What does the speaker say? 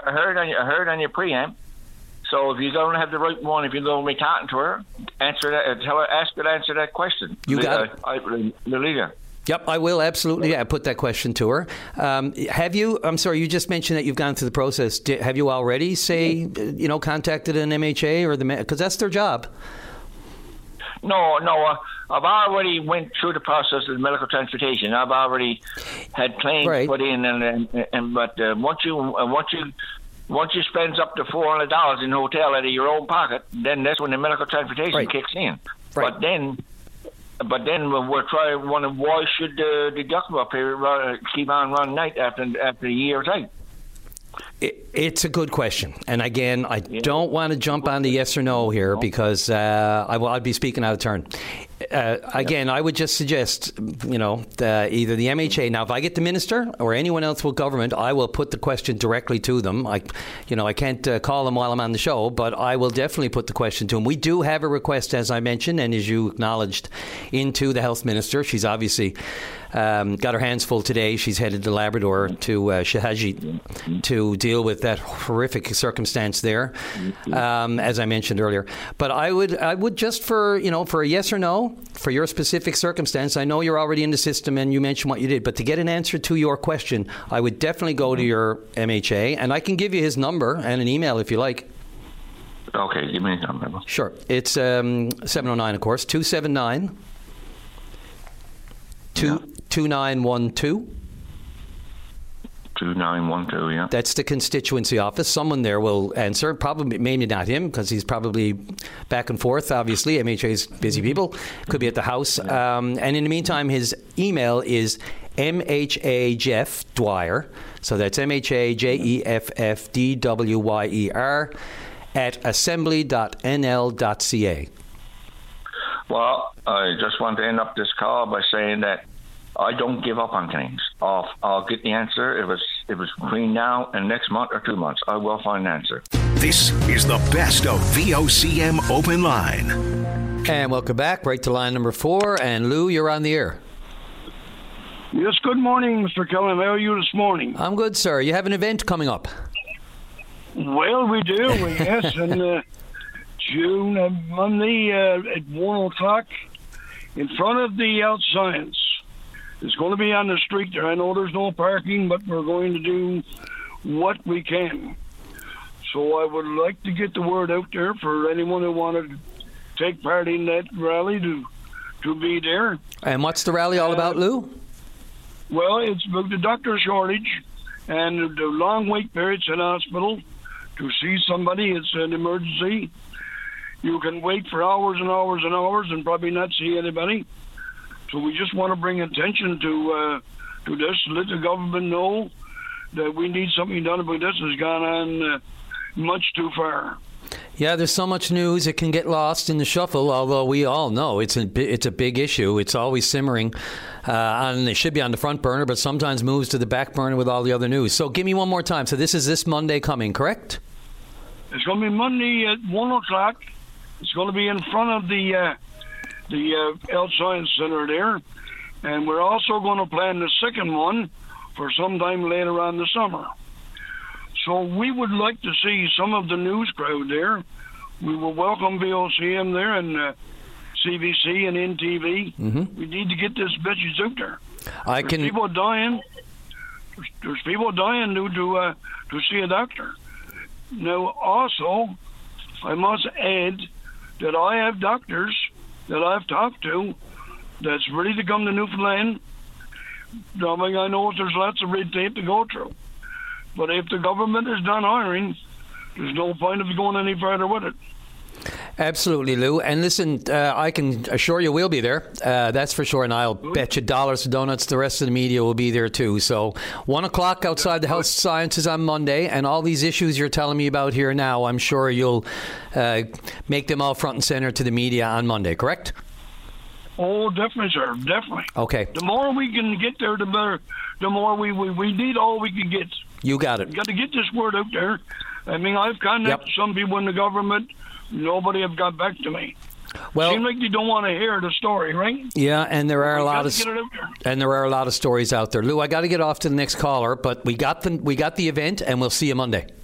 I heard on your preamp. So if you don't have the right one, if you don't be talking to her, answer that. Ask her to answer that question. You got it, Lolita. Yep, I will absolutely. Yeah, put that question to her. Have you? I'm sorry, you just mentioned that you've gone through the process. Have you already, contacted an MHA or because that's their job? No. I've already went through the process of medical transportation. I've already had claims put in, but once you spend up to $400 in a hotel out of your own pocket, then that's when the medical transportation kicks in. Right. But then we're trying. Why should the deductible period keep on running night after a year's out? It's a good question, and again, I don't want to jump on the yes or no here because I'd be speaking out of turn. Again, I would just suggest, either the MHA. Now, if I get the minister or anyone else with government, I will put the question directly to them. I can't call them while I'm on the show, but I will definitely put the question to them. We do have a request, as I mentioned, and as you acknowledged, into the health minister. She's obviously got her hands full today. She's headed to Labrador to Shahaji to deal with that horrific circumstance there, as I mentioned earlier. But I would just for a yes or no for your specific circumstance. I know you're already in the system and you mentioned what you did, but to get an answer to your question, I would definitely go to your MHA, and I can give you his number and an email if you like. Okay, give me his number. Sure. It's 709, of course, 279 2912. 2912, yeah. That's the constituency office. Someone there will answer. Probably, maybe not him, because he's probably back and forth, obviously. MHA's busy people. Could be at the house. And in the meantime, his email is MHA Jeff Dwyer. So that's MHAJEFFDWYER at assembly.nl.ca. Well, I just want to end up this call by saying that I don't give up on things. I'll get the answer if it's between now and next month or 2 months. I will find an answer. This is the best of VOCM Open Line. And welcome back. Right to line number 4. And Lou, you're on the air. Yes, good morning, Mr. Cullen. How are you this morning? I'm good, sir. You have an event coming up. Well, we do, yes. In June, Monday at 1 o'clock in front of the Health Science. It's going to be on the street there. I know there's no parking, but we're going to do what we can. So I would like to get the word out there for anyone who wanted to take part in that rally to be there. And what's the rally all about, Lou? Well, it's about the doctor shortage and the long wait periods in hospital to see somebody. It's an emergency. You can wait for hours and hours and hours and probably not see anybody. So we just want to bring attention to this, let the government know that we need something done about this. Has gone on much too far. Yeah, there's so much news it can get lost in the shuffle. Although we all know it's a big issue. It's always simmering, and it should be on the front burner, but sometimes moves to the back burner with all the other news. So give me one more time. So this is this Monday coming, correct? It's going to be Monday at 1 o'clock. It's going to be in front of the Health Science Center there, and we're also going to plan the second one for sometime later on the summer. So we would like to see some of the news crowd there. We will welcome VOCM there and CBC and NTV. Mm-hmm. We need to get this bitches out there. There's people dying. There's people dying to see a doctor. Now, also, I must add that I have doctors that I've talked to that's ready to come to Newfoundland. I mean, I know there's lots of red tape to go through. But if the government is done hiring, there's no point of going any further with it. Absolutely, Lou. And listen, I can assure you we'll be there. That's for sure. And I'll bet you dollars to donuts the rest of the media will be there too. So 1 o'clock outside the Health Sciences on Monday. And all these issues you're telling me about here now, I'm sure you'll make them all front and center to the media on Monday, correct? Oh, definitely, sir. Definitely. Okay. The more we can get there, the better. The more we need all we can get. You got it. We've got to get this word out there. I mean, I've contacted some people in the government. Nobody have got back to me. Well, seems like they don't want to hear the story, right? Yeah, and there are a lot of stories out there. Lou, I got to get off to the next caller, but we got the event, and we'll see you Monday.